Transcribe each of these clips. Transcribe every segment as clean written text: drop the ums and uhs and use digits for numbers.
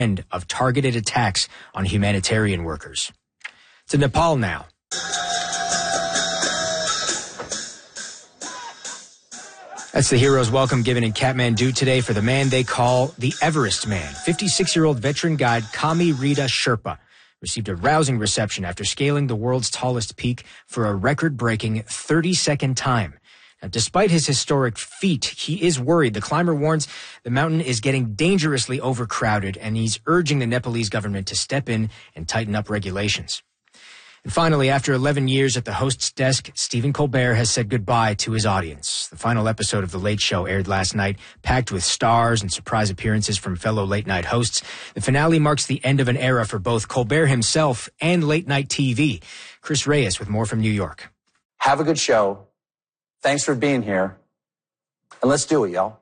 of targeted attacks on humanitarian workers. To Nepal now. That's the hero's welcome given in Kathmandu today for the man they call the Everest Man. 56-year-old veteran guide Kami Rita Sherpa received a rousing reception after scaling the world's tallest peak for a record-breaking 32nd time. Now, despite his historic feat, he is worried. The climber warns the mountain is getting dangerously overcrowded, and he's urging the Nepalese government to step in and tighten up regulations. And finally, after 11 years at the host's desk, Stephen Colbert has said goodbye to his audience. The final episode of The Late Show aired last night, packed with stars and surprise appearances from fellow late-night hosts. The finale marks the end of an era for both Colbert himself and late-night TV. Chris Reyes with more from New York. Have a good show. Thanks for being here. And let's do it, y'all.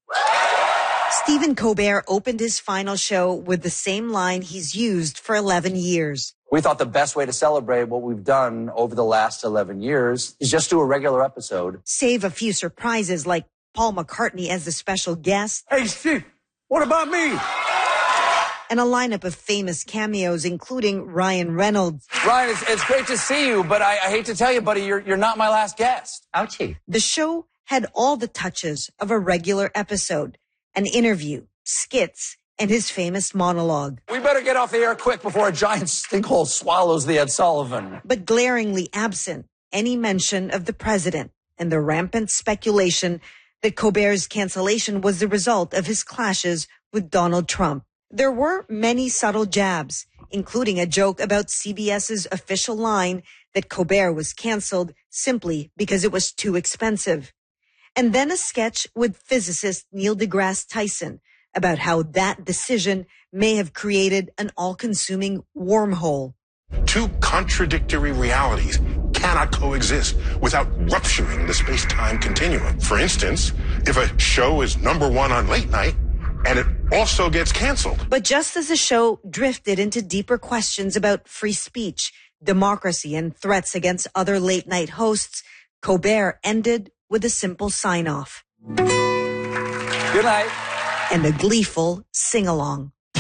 Stephen Colbert opened his final show with the same line he's used for 11 years. We thought the best way to celebrate what we've done over the last 11 years is just do a regular episode. Save a few surprises like Paul McCartney as the special guest. Hey, Steve, what about me? And a lineup of famous cameos, including Ryan Reynolds. Ryan, it's great to see you, but I hate to tell you, buddy, you're not my last guest. Ouchie. The show had all the touches of a regular episode, an interview, skits, and his famous monologue. We better get off the air quick before a giant stinkhole swallows the Ed Sullivan. But glaringly absent any mention of the president and the rampant speculation that Colbert's cancellation was the result of his clashes with Donald Trump. There were many subtle jabs, including a joke about CBS's official line that Colbert was canceled simply because it was too expensive. And then a sketch with physicist Neil deGrasse Tyson about how that decision may have created an all-consuming wormhole. Two contradictory realities cannot coexist without rupturing the space-time continuum. For instance, if a show is number one on late night and it also gets canceled. But just as the show drifted into deeper questions about free speech, democracy, and threats against other late-night hosts, Colbert ended with a simple sign-off. Good night. And a gleeful sing-along. You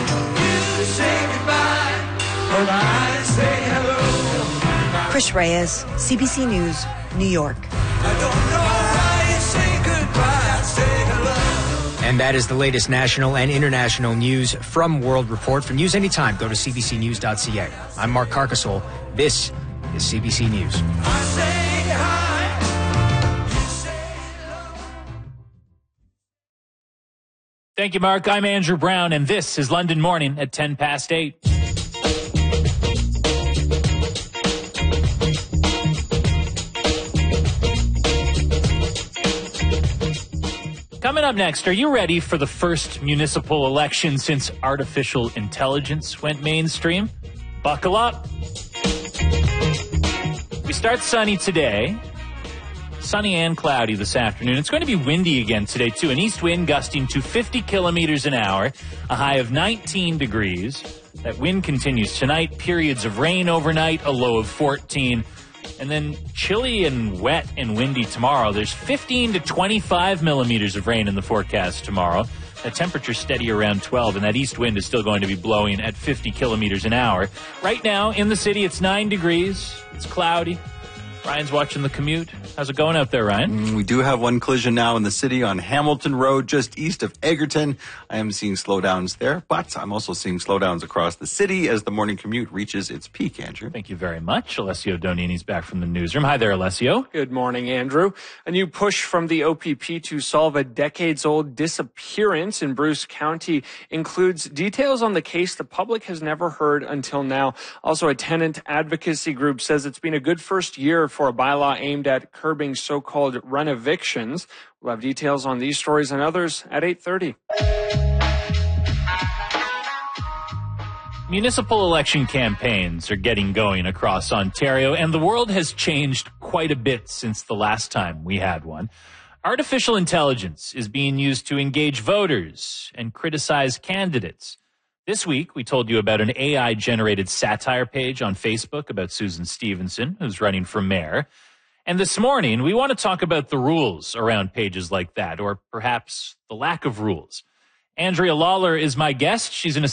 say goodbye, but I say hello. Chris Reyes, CBC News, New York. I don't know why you say goodbye, I say hello. And that is the latest national and international news from World Report. For news anytime, go to cbcnews.ca. I'm Mark Carcasole. This is CBC News. I say hi. Thank you, Mark. I'm Andrew Brown, and this is London Morning at 10 past 8. Coming up next, are you ready for the first municipal election since artificial intelligence went mainstream? Buckle up. We start sunny today. Sunny and cloudy this afternoon. It's going to be windy again today, too. An east wind gusting to 50 kilometers an hour, a high of 19 degrees. That wind continues tonight. Periods of rain overnight, a low of 14. And then chilly and wet and windy tomorrow. There's 15 to 25 millimeters of rain in the forecast tomorrow. The temperature steady around 12, and that east wind is still going to be blowing at 50 kilometers an hour. Right now in the city, it's 9 degrees. It's cloudy. Ryan's watching the commute. How's it going out there, Ryan? We do have one collision now in the city on Hamilton Road, just east of Egerton. I am seeing slowdowns there, but I'm also seeing slowdowns across the city as the morning commute reaches its peak, Andrew. Thank you very much. Alessio Donini's back from the newsroom. Hi there, Alessio. Good morning, Andrew. A new push from the OPP to solve a decades-old disappearance in Bruce County includes details on the case the public has never heard until now. Also, a tenant advocacy group says it's been a good first year for a bylaw aimed at curbing so-called run evictions. We'll have details on these stories and others at 8:30. Municipal election campaigns are getting going across Ontario, and the world has changed quite a bit since the last time we had one. Artificial intelligence is being used to engage voters and criticize candidates. This week, we told you about an AI-generated satire page on Facebook about Susan Stevenson, who's running for mayor. And this morning, we want to talk about the rules around pages like that, or perhaps the lack of rules. Andrea Lawler is my guest. She's an